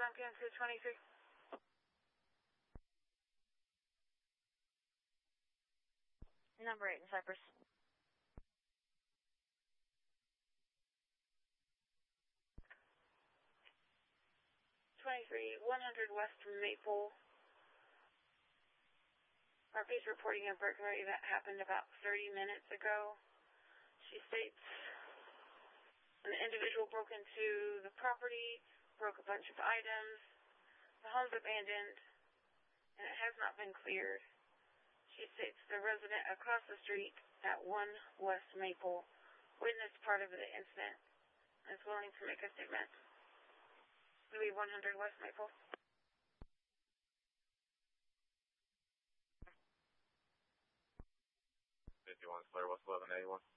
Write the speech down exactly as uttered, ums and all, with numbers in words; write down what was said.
Duncan to twenty-three. Number eight in Cypress. twenty-three, one hundred West Maple. R P is reporting a burglary that happened about thirty minutes ago. She states an individual broke into the property, broke a bunch of items. The home's abandoned, and it has not been cleared. She states the resident across the street at one West Maple witnessed part of the incident and is willing to make a statement. It'll be one hundred West Maple. fifty-one, Slayer, West eleven eighty-one.